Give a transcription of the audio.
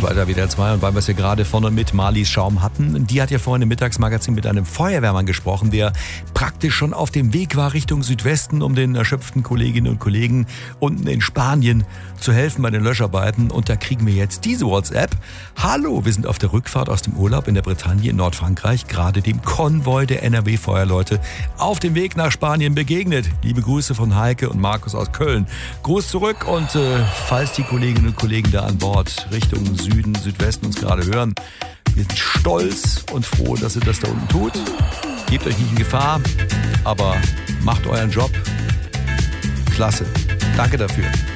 weiter WDR 2 und weil wir es ja gerade von und mit Marlies Schaum hatten, die hat ja vorhin im Mittagsmagazin mit einem Feuerwehrmann gesprochen, der praktisch schon auf dem Weg war Richtung Südwesten, um den erschöpften Kolleginnen und Kollegen unten in Spanien zu helfen bei den Löscharbeiten. Und da kriegen wir jetzt diese WhatsApp. Hallo, wir sind auf der Rückfahrt aus dem Urlaub in der Bretagne in Nordfrankreich, gerade dem Konvoi der NRW-Feuerleute auf dem Weg nach Spanien begegnet. Liebe Grüße von Heike und Markus aus Köln. Gruß zurück und falls die Kolleginnen und Kollegen da an Bord Richtung Süden, Südwesten uns gerade hören, wir sind stolz und froh, dass ihr das da unten tut. Gebt euch nicht in Gefahr, aber macht euren Job. Klasse. Danke dafür.